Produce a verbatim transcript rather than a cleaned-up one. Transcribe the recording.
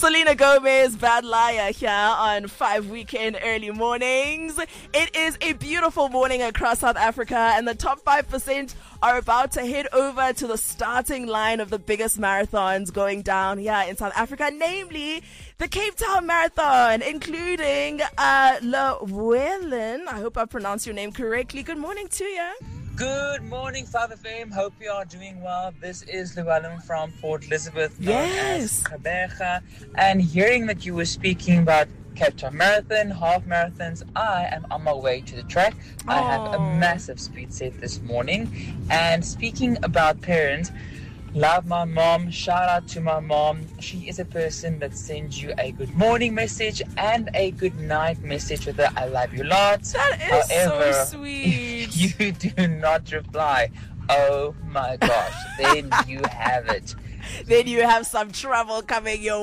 Selena Gomez, Bad Liar, here on Five Weekend Early Mornings. It is a beautiful morning across South Africa, and the top five percent are about to head over to the starting line of the biggest marathons going down here in South Africa, namely the Cape Town Marathon, including uh, Llewellyn. I hope I pronounced your name correctly. Good morning to you. Good morning, five F M. Hope you are doing well. This is Llewellyn from Port Elizabeth, known Yes. as Gqeberha. And hearing that you were speaking about Cape Town Marathon, half marathons, I am on my way to the track. I have a Aw. massive speed set this morning. And speaking about parents, love my mom. Shout out to my mom. She is a person that sends you a good morning message and a good night message with a I love you lots. That is However, so sweet. if you do not reply, oh my gosh, then you have it. Then you have some trouble coming your